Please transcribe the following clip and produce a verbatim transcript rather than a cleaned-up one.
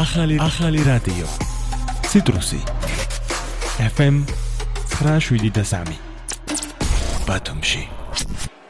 ახალი ახალი რადიო ციტრუსი ეფ ემ ცხრა შვიდი და სამი ბათუმში.